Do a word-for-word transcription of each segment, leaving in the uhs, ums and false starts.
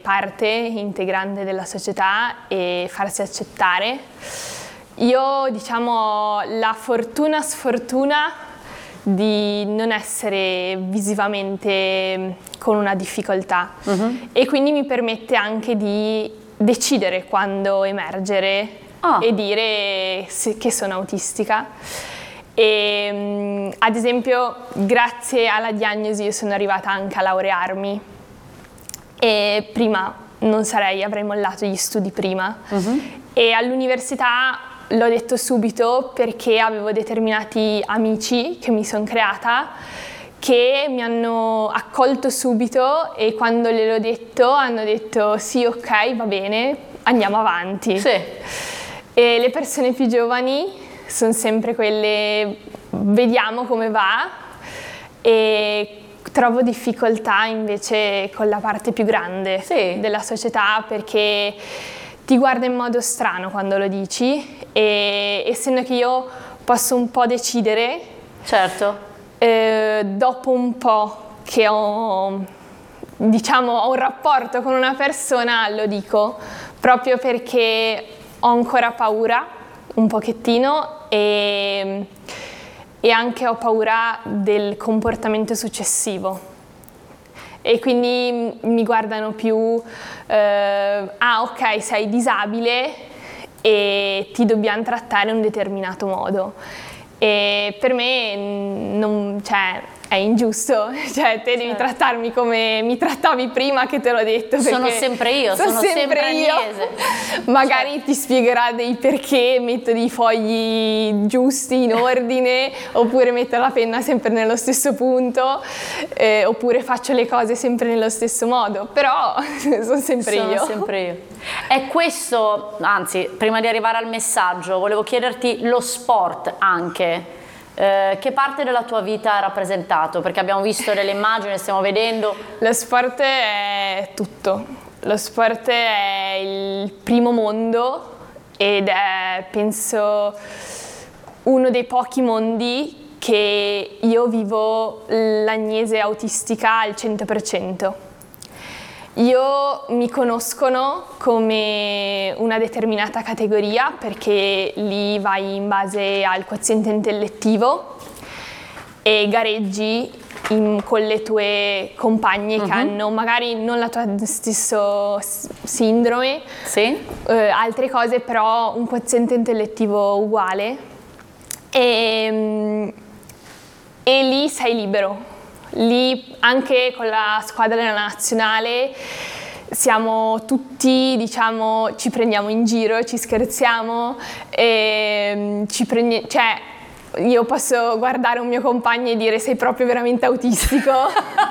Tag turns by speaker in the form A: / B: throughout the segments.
A: parte integrante della società e farsi accettare. Io, diciamo, ho la fortuna sfortuna di non essere visivamente con una difficoltà, uh-huh. e quindi mi permette anche di decidere quando emergere oh. e dire se, che sono autistica. E, ad esempio, grazie alla diagnosi io sono arrivata anche a laurearmi, e prima non sarei, avrei mollato gli studi prima, uh-huh. e all'università l'ho detto subito perché avevo determinati amici che mi sono creata che mi hanno accolto subito, e quando gliel'ho detto hanno detto sì, ok, va bene, andiamo avanti.
B: Sì.
A: E le persone più giovani sono sempre quelle, vediamo come va, e trovo difficoltà invece con la parte più grande sì. della società, perché ti guarda in modo strano quando lo dici, e essendo che io posso un po' decidere,
B: certo.
A: eh, dopo un po' che ho, diciamo, ho un rapporto con una persona, lo dico, proprio perché ho ancora paura, un pochettino, e, e anche ho paura del comportamento successivo. E quindi mi guardano più, eh, ah ok, sei disabile e ti dobbiamo trattare in un determinato modo. E per me non, cioè, è ingiusto, cioè te devi certo. trattarmi come mi trattavi prima, che te l'ho detto.
B: Sono sempre io, sono, sono sempre, sempre io.
A: Magari
B: certo.
A: ti spiegherà dei perché, metto dei fogli giusti in ordine, oppure metto la penna sempre nello stesso punto, eh, oppure faccio le cose sempre nello stesso modo, però sono sempre
B: sono
A: io.
B: Sono sempre io. È questo, anzi, prima di arrivare al messaggio, volevo chiederti lo sport anche. Eh, che parte della tua vita ha rappresentato? Perché abbiamo visto delle immagini, stiamo vedendo.
A: Lo sport è tutto. Lo sport è il primo mondo ed è, penso, uno dei pochi mondi che io vivo l'Agnese autistica al cento per cento. Io mi conoscono come una determinata categoria perché lì vai in base al quoziente intellettivo e gareggi in, con le tue compagne uh-huh. che hanno magari non la tua stessa sindrome,
B: sì.
A: eh, altre cose, però un quoziente intellettivo uguale, e, e lì sei libero. Lì anche con la squadra della nazionale siamo tutti, diciamo, ci prendiamo in giro, ci scherziamo, e ci prendi- cioè io posso guardare un mio compagno e dire sei proprio veramente autistico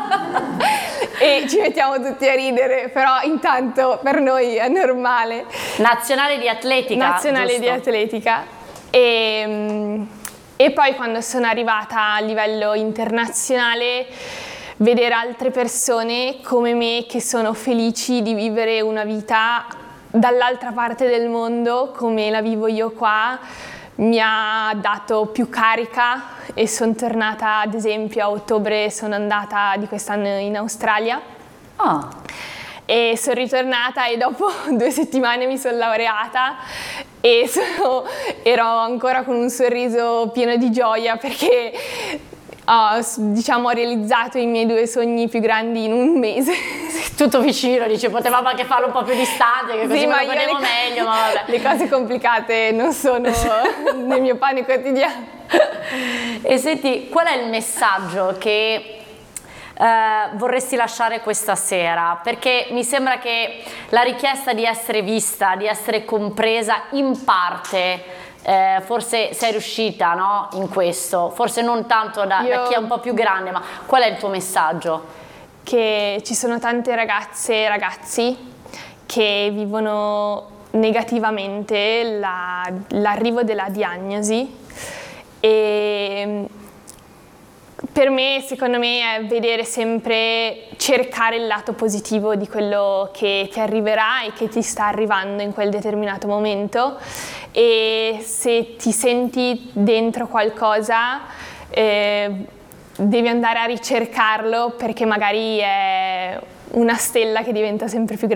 A: e ci mettiamo tutti a ridere, però intanto per noi è normale.
B: Nazionale di atletica.
A: Nazionale
B: giusto?
A: di atletica. E, E poi quando sono arrivata a livello internazionale, vedere altre persone come me che sono felici di vivere una vita dall'altra parte del mondo come la vivo io qua, mi ha dato più carica, e sono tornata, ad esempio a ottobre sono andata di quest'anno in Australia.
B: Oh.
A: E sono ritornata e dopo due settimane mi sono laureata e sono, ero ancora con un sorriso pieno di gioia perché ho, diciamo, ho realizzato i miei due sogni più grandi in un mese.
B: Tutto vicino, dice, potevamo anche farlo un po' più distante, che così
A: sì,
B: me
A: ma
B: lo godevo
A: le,
B: meglio, ma vabbè.
A: Le cose complicate non sono nel mio pane quotidiano.
B: E senti, qual è il messaggio che Uh, vorresti lasciare questa sera? Perché mi sembra che la richiesta di essere vista, di essere compresa in parte, eh, forse sei riuscita, no? In questo, forse non tanto da,
A: Io...
B: da chi è un po' più grande, ma qual è il tuo messaggio?
A: Che ci sono tante ragazze e ragazzi che vivono negativamente la, l'arrivo della diagnosi, e per me, secondo me, è vedere sempre, cercare il lato positivo di quello che ti arriverà e che ti sta arrivando in quel determinato momento, e se ti senti dentro qualcosa eh, devi andare a ricercarlo, perché magari è una stella che diventa sempre più grande.